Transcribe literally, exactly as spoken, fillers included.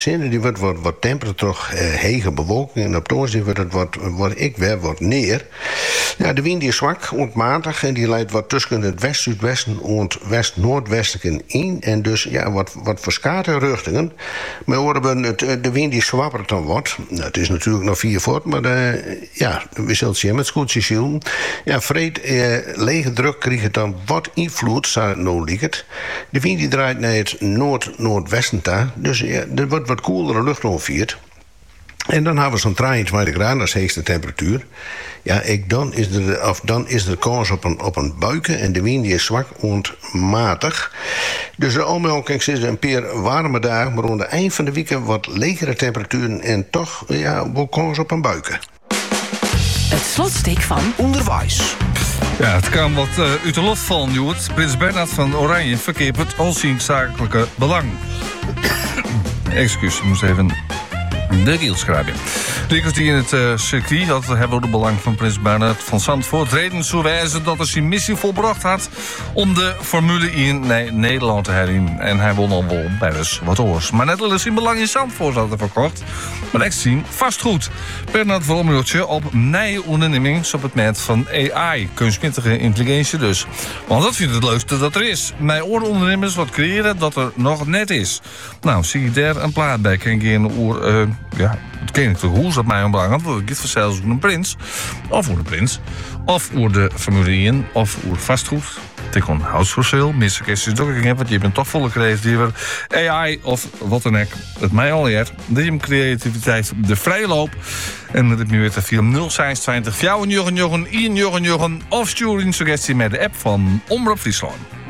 Zinnen die wordt wat, wat temperatuur, uh, hege bewolking. En op de oorlog wordt het wat, wat ik weer wat neer. Ja, de wind die is zwak, ontmatig. En die leidt wat tussen het west-zuidwesten en het west-noordwesten in. En dus ja, wat, wat verschillende richtingen. Maar horen het, de wind die zwappert dan wordt. Nou, het is natuurlijk nog vier voort, maar uh, ja, we zullen zien met scootjes zien. Ja, vreed uh, lege druk krijgt het dan wat invloed, zou het nou lijkt. De wind die draait naar het noord-noordwesten daar. Dus ja, er wordt wat koelere lucht onviert. En dan hebben we zo'n drieëntwintig graden, dat is de hoogste temperatuur. Ja, ik, dan, is er, of dan is er kans op een, op een buiken en de wind die is zwak en matig. Dus de ommelking is een paar warme dagen, maar aan het eind van de week wat legere temperaturen en toch ja, wel kans op een buiken. Het slotstuk van Onderwijs. Ja, het kan wat uh, uit de loft vallen, Joert. Prins Bernhard van Oranje verkeert het onzienstakelijke belang. Excuus, ik moest even de kiel schrijven. Riekers die in het uh, circuit, dat hebben we het belang van Prins Bernhard van Zandvoort, reden zo wijzen dat hij zijn missie volbracht had om de Formule één naar Nederland te herinneren. En hij won al wel bij dus wat oors. Maar net al is zijn belang in Zandvoort hadden verkocht. Maar ik zie vastgoed. Bernhard van Omrootje op nieuwe onderneming op het moment van A I. Kunstmatige intelligentie dus. Want dat vindt het leukste dat er is. Mijn ondernemers wat creëren dat er nog net is. Nou, zie je daar een plaat bij. Kan je een oor, uh, ja, het ken ik toch hoe is dat mij belangrijk? Want ik het zelfs voor een prins. Of voor de prins. Of voor de Formule één. Of voor vastgoed. Ik kon house for sale, missen kwesties ook ik heb, want je bent toch volle creatiever. A I of wat dan ook. Het mij al eer. De creativiteit de vrije loop. En dat heb je weer te film nul zes twintig, vier negen negen, één negen negen of stuur een suggestie met de app van Omroep Friesland.